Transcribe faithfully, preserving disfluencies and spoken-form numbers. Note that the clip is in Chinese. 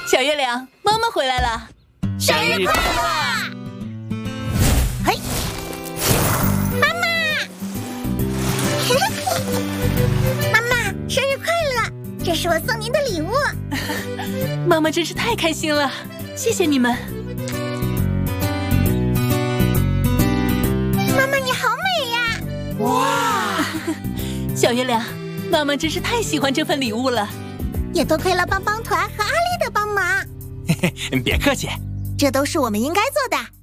小月亮，妈妈回来了， 生日快乐！嘿，妈妈，妈妈，生日快乐！这是我送您的礼物。 妈妈真是太开心了，谢谢你们。 妈妈，你好美呀！ 哇，小月亮，妈妈真是太喜欢这份礼物了。 也多亏了帮帮团和阿丽的帮忙。 嘿嘿，别客气， 这都是我们应该做的。